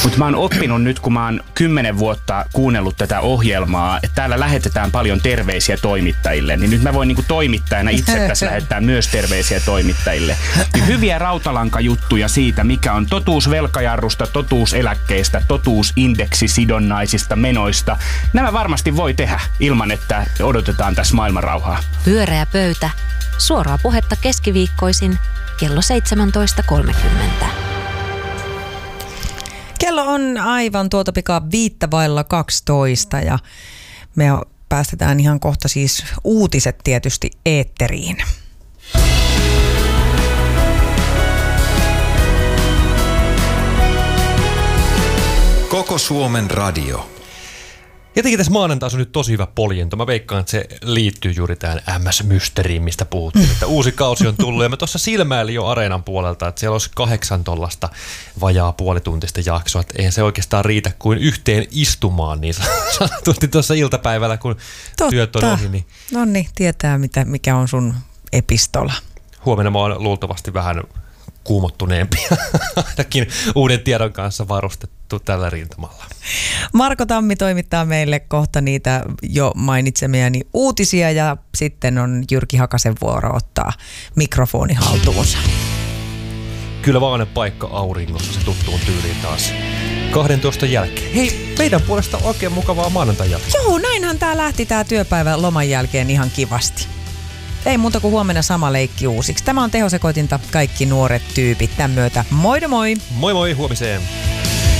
Mutta mä oon oppinut nyt, kun mä oon 10 vuotta kuunnellut tätä ohjelmaa, että täällä lähetetään paljon terveisiä toimittajille, niin nyt mä voin niinku toimittajana itse tässä lähettää myös terveisiä toimittajille. Niin hyviä rautalankajuttuja siitä, mikä on totuus velkajarrusta, totuus eläkkeistä, totuus indeksisidonnaisista menoista. Nämä varmasti voi tehdä ilman, että odotetaan tässä maailmanrauhaa. Pyöreä pöytä. Suoraa puhetta keskiviikkoisin kello 17.30. Kello on aivan tuota pikaa 11:05 ja me päästetään ihan kohta siis uutiset tietysti eetteriin. Koko Suomen radio. Jotenkin tässä maanantaissa on nyt tosi hyvä poljento. Mä veikkaan, että se liittyy juuri tähän MS-mysteriin, mistä puhuttiin. Että uusi kausi on tullut ja mä tuossa silmäilin jo Areenan puolelta, että siellä olisi 8 tollasta vajaa puolituntista jaksoa. Että eihän se oikeastaan riitä kuin yhteen istumaan niin sanotusti tuossa iltapäivällä, kun työt on ohi. Niin Nonni tietää, mikä on sun epistola. Huomenna mä oon luultavasti vähän kuumottuneempi, ainakin uuden tiedon kanssa varustettu tällä rintamalla. Marko Tammi toimittaa meille kohta niitä jo mainitsemiani uutisia ja sitten on Jyrki Hakasen vuoro ottaa mikrofoni haltuunsa. Kyllä vaan paikka auringossa se tuttuun tyyliin taas 12 jälkeen. Hei, meidän puolesta oikein mukavaa maanantai jatkoa. Joo, näinhän tää lähti tää työpäivä loman jälkeen ihan kivasti. Ei muuta kuin huomenna sama leikki uusiksi. Tämä on Tehosekoitinta, kaikki nuoret tyypit. Tämän myötä moi moi! Moi moi, huomiseen!